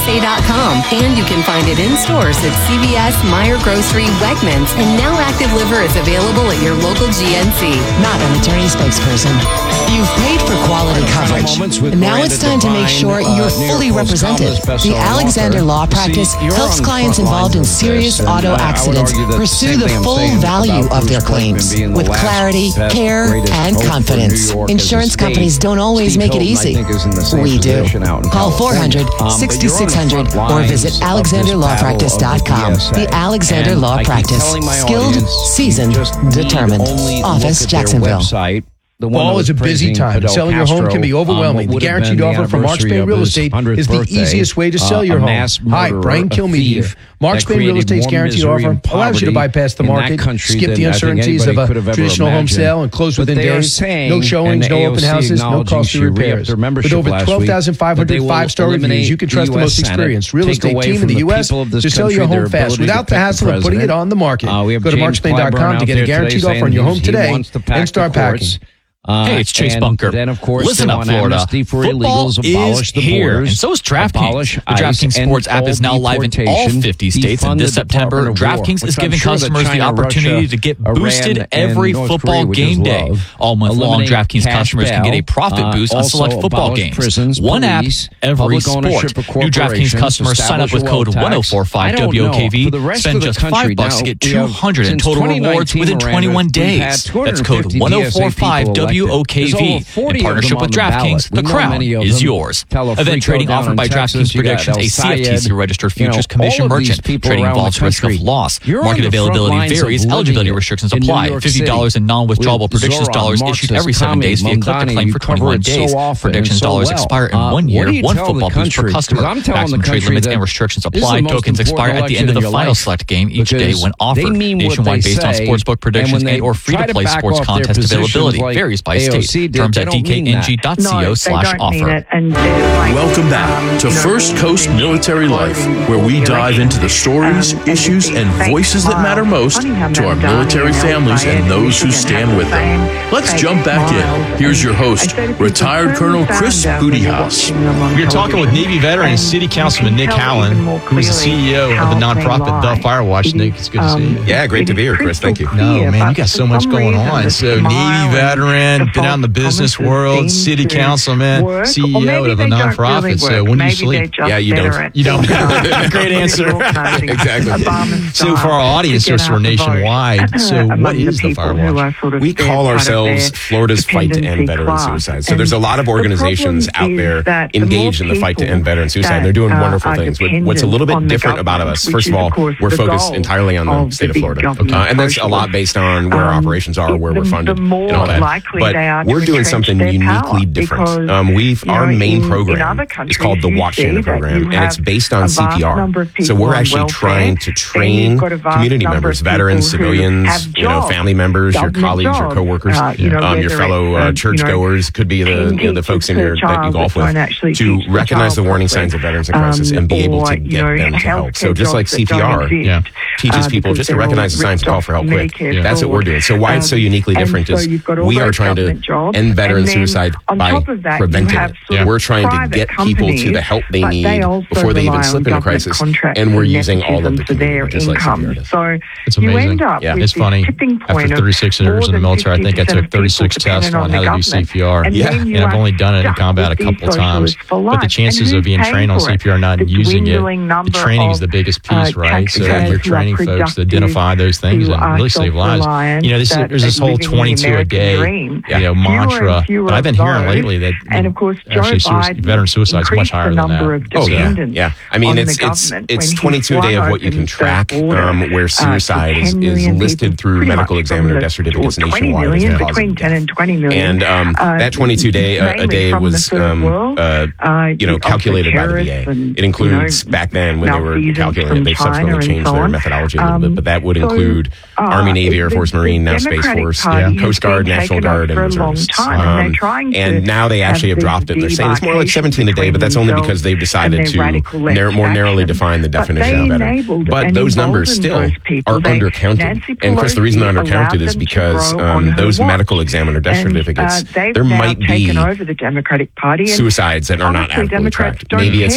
Say.com, and you can find it in stores at CVS, Meijer Grocery, Wegmans, and now Active Liver is available at your local GNC. Not an attorney spokesperson. You've paid for quality coverage, and now it's time to make sure you're fully represented. The Alexander Law Practice helps clients involved in serious auto accidents pursue the full value of their claims with clarity, care, and confidence. Insurance companies don't always make it easy. We do. Call 400-6600 or visit alexanderlawpractice.com. The Alexander Law Practice. Skilled, seasoned, determined. Office, Jacksonville. Fall is a busy time. Selling your home can be overwhelming. The guaranteed offer from Mark Spain Real Estate is the easiest way to sell your home. Hi, Brian Kilmeade here. Mark Spain Real Estate's guaranteed offer allows you to bypass the market, skip the uncertainties of a traditional home sale, and close within days. No showings, no open houses, no costly repairs. With over 12,500 five-star reviews, you can trust the most experienced real estate team in the U.S. to sell your home fast without the hassle of putting it on the market. Go to markspain.com to get a guaranteed offer on your home today and start packing. Hey, it's Chase Bunker. Then, of course, listen up, Florida. Football is here, and so is DraftKings. The DraftKings Sports app is now live in all 50 states, and this September, DraftKings is giving customers the opportunity to get boosted every football game day. All month long, DraftKings customers can get a profit boost on select football games. One app, every sport. New DraftKings customers sign up with code 1045WOKV, spend just $5 to get $200 in total rewards within 21 days. That's code 1045WOKV. In partnership with DraftKings, the crown is yours. Event trading offered by DraftKings Predictions, a CFTC-registered futures commission merchant. Trading involves risk of loss. Market availability varies. Eligibility restrictions apply. $50 in non-withdrawable predictions dollars issued every 7 days via click-to-claim for 21 days. Predictions dollars expire in 1 year. One football boost per customer. Maximum trade limits and restrictions apply. Tokens expire at the end of the final select game each day when offered. Nationwide based on sportsbook predictions and or free-to-play sports contest availability. Varies by state. Terms at dkng.co/offer. Welcome back to First Coast Military Life, where we dive into the stories, issues, and voices that matter most to our military families and those who stand with them. Let's jump back in. Here's your host, retired Colonel Chris Bootyhouse. We are talking with Navy veteran and City Councilman Nick Howland, who is the CEO of the nonprofit The Firewatch. Nick, it's good to see you. Yeah, great to be here, Chris. Thank you. No, man, you got so much going on. So, Navy veteran, been out in the business world, city councilman, CEO of a nonprofit. So when do you sleep? Yeah, you don't. You don't. Great answer. Exactly. So for our audience, just for nationwide, so what is the Firewatch? We call ourselves Florida's fight to end veteran suicide. So there's a lot of organizations out there engaged in the fight to end veteran suicide. And they're doing wonderful things. What's a little bit different about us, first of all, we're focused entirely on the state of Florida. And that's a lot based on where our operations are, where we're funded, and all that. But we're doing something uniquely different. Our main program is called the Watch Shannon program, and it's based on CPR. So we're actually trying to train community members, veterans, civilians, family members, your colleagues, your coworkers, your fellow churchgoers, could be the folks in here that you golf with, to recognize the warning signs of veterans in crisis and be able to get them to help. So just like CPR teaches people just to recognize the signs and call for help quick. That's what we're doing. So why it's so uniquely different is we are trying to end veteran suicide by preventing it. We're trying to get people to the help they need before they even slip into crisis, and we're using all of the community, just like CPR does. So it's amazing. It's funny. After 36 years in the military, I think I took 36 tests on how to do CPR. And I've only done it in combat a couple of times. But the chances of being trained on CPR and not using it, the training is the biggest piece, right? So you're training folks to identify those things and really save lives. There's this whole 22 a day, mantra. But I've been hearing lately that actually veteran suicide is much higher than that. Oh, yeah. I mean, it's 22 a day of what you can track, where suicide is listed through medical examiner death certificates nationwide. Between 10 and 20 million. And that 22 a day was calculated by the VA. It includes, back then when they were calculating it, they've subsequently changed their methodology a little bit, but that would include Army, Navy, Air Force, Marine, now Space Force, Coast Guard, National Guard, and reservists. And now they actually have dropped it. They're saying it's more like 17 a day, but that's only because they've decided to more narrowly define the definition of veteran. But those numbers still are undercounted. And Chris, the reason they're undercounted is because those medical examiner death certificates, there might be suicides that are not adequately tracked. Maybe it's